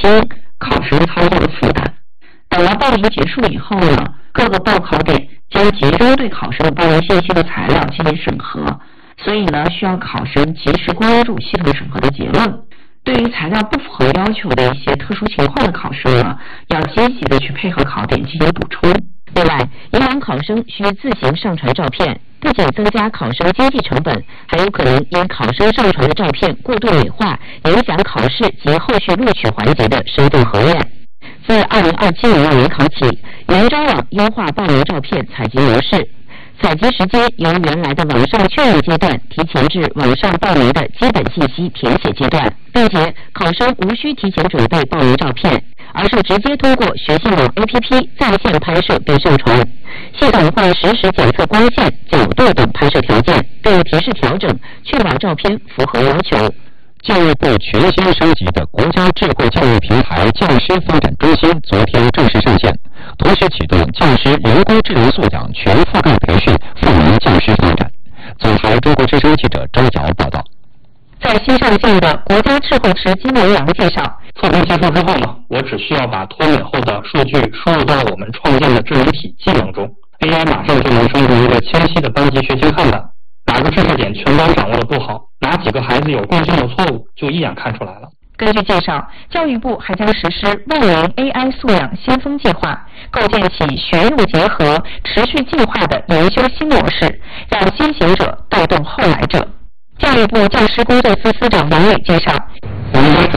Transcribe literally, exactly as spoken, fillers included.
轻考生操作的负担。等到报题结束以后呢，各个报考点将集中对考生报名信息的材料进行审核，所以呢，需要考生及时关注系统审核的结论。对于材料不符合要求的一些特殊情况的考生呢，要积极的去配合考点进行补充。 另外，以往考生需自行上传照片，不仅增加考生经济成本，还有可能因考生上传的照片过度美化，影响考试及后续录取环节的生动核验。自二零二七年年考起，原招网优化报名照片采集模式，采集时间由原来的网上确认阶段提前至网上报名的基本信息填写阶段，并且考生无需提前准备报名照片，而是直接通过学信网 A P P 在线拍摄并上传。系统会实时检测光线、角度等拍摄条件，并提示调整，确保照片符合要求。 教育部全新升级的国家智慧教育平台教师发展中心昨天正式上线，同时启动教师人工智能素养全覆盖培训，赋能教师发展。总台中国之声记者周瑶报道。 在新上线的国家智慧池金牛羊介绍， 测评结束之后呢，我只需要把脱敏后的数据输入到我们创建的智能体技能中 ，A I 马上就能生成一个清晰的班级学习看板，哪个知识点全班掌握的不好，哪几个孩子有共性的错误，就一眼看出来了。 根据介绍，教育部还将实施万年 A I 素养先锋计划，构建起学入结合、持续进化的研修新模式，让先行者带动后来者。教育部教师工作司司长王磊介绍， 我们把主